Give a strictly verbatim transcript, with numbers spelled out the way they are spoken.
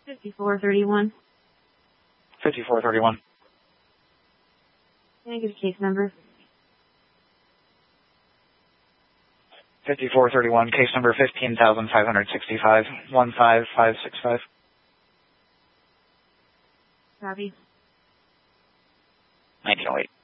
fifty-four thirty-one. fifty-four thirty-one. Can I get a case number? fifty-four thirty-one, case number fifteen thousand five hundred sixty-five, one five five six five. Copy. nineteen oh eight.